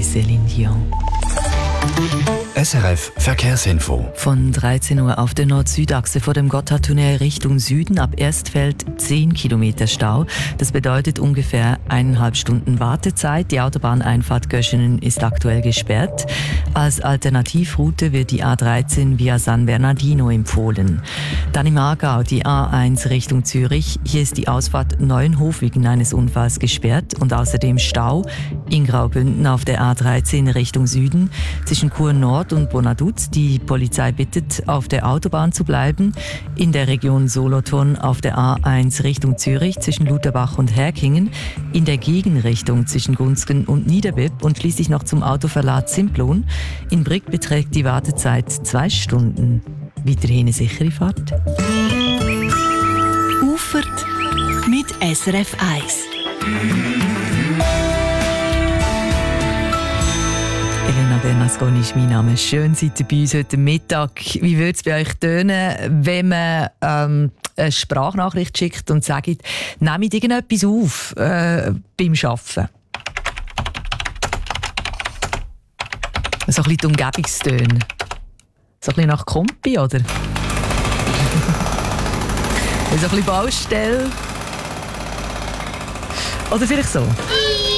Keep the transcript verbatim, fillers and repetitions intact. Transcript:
Céline Dion. S R F Verkehrsinfo. Von dreizehn Uhr auf der Nord-Süd-Achse vor dem Gotthardtunnel Richtung Süden ab Erstfeld zehn Kilometer Stau. Das bedeutet ungefähr eineinhalb Stunden Wartezeit. Die Autobahneinfahrt Göschenen ist aktuell gesperrt. Als Alternativroute wird die A dreizehn via San Bernardino empfohlen. Dann im Aargau die A eins Richtung Zürich. Hier ist die Ausfahrt Neuenhof wegen eines Unfalls gesperrt und außerdem Stau in Graubünden auf der A dreizehn Richtung Süden zwischen Chur Nord und Bonaduz. Die Polizei bittet, auf der Autobahn zu bleiben. In der Region Solothurn auf der A eins Richtung Zürich zwischen Lutherbach und Herkingen. In der Gegenrichtung zwischen Gunzgen und Niederbipp und schließlich noch zum Autoverlad Simplon. In Brigg beträgt die Wartezeit zwei Stunden. Weiterhin eine sichere Fahrt. Ufert mit S R F eins. Elena Bernasconi ist mein Name. Schön, seid ihr bei uns heute Mittag. Wie würde es bei euch tönen, wenn man ähm, eine Sprachnachricht schickt und sagt, nehmt irgendetwas auf äh, beim Arbeiten? So ein bisschen die Umgebungstöne. So ein bisschen nach Kompi, oder? So ein bisschen Baustelle. Oder vielleicht so.